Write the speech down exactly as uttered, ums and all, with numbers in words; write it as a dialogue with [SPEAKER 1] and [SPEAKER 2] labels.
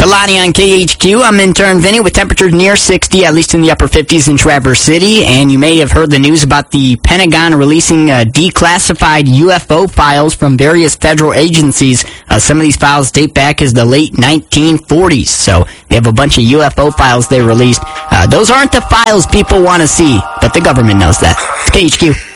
[SPEAKER 1] Kalani on K H Q. I'm intern Vinny with temperatures near sixty, at least in the upper fifties in Traverse City. And you may have heard the news about the Pentagon releasing uh, declassified U F O files from various federal agencies. Uh, some of these files date back as the late nineteen forties. So they have a bunch of U F O files they released. Uh, those aren't the files people want to see, but the government knows that. It's K H Q.